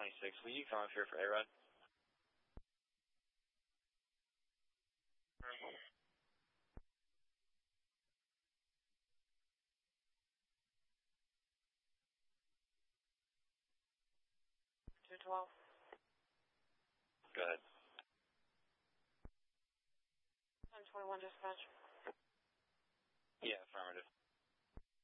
226. Will you come up here for A-Rod? Mm-hmm. 212. Go ahead. 121 dispatch.